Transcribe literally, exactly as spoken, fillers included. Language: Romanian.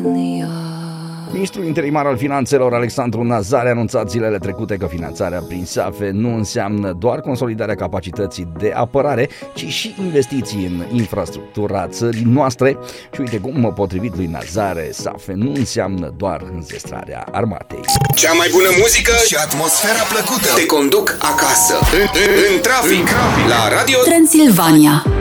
Ministrul interimar al finanțelor Alexandru Nazare a anunțat zilele trecute că finanțarea prin S A F E nu înseamnă doar consolidarea capacității de apărare, ci și investiții în infrastructura țării noastre. Și uite cum, potrivit lui Nazare, S A F E nu înseamnă doar înzestrarea armatei. Cea mai bună muzică și atmosfera plăcută te conduc acasă, în, în, în trafic, la Radio Transilvania.